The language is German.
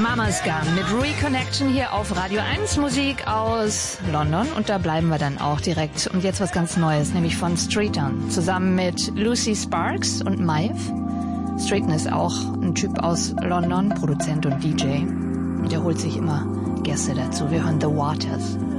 Mama's Gun mit Reconnection hier auf Radio 1, Musik aus London. Und da bleiben wir dann auch direkt. Und jetzt was ganz Neues, nämlich von Streeton. Zusammen mit Lucy Sparks und Maeve. Streeton ist auch ein Typ aus London, Produzent und DJ. Und der holt sich immer Gäste dazu. Wir hören The Waters.